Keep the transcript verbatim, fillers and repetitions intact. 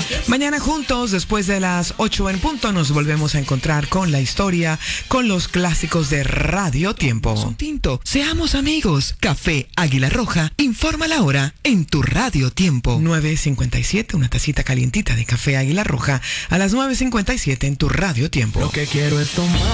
Mañana juntos, después de las ocho en punto, nos volvemos a encontrar con la historia, con los clásicos de Radio Tiempo. Un tinto, seamos amigos. Café Águila Roja, informa la hora en tu Radio Tiempo. nueve cincuenta y siete, una tacita calientita de café Águila Roja a las nueve cincuenta y siete en tu Radio Tiempo. Lo que quiero es tomar.